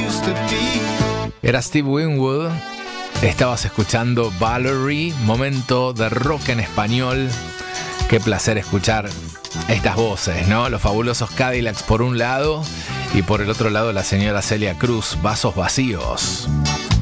Era Steve Winwood. Estabas escuchando Valerie, momento de rock en español. Qué placer escuchar estas voces, ¿no? Los fabulosos Cadillacs por un lado y por el otro lado la señora Celia Cruz, Vasos Vacíos.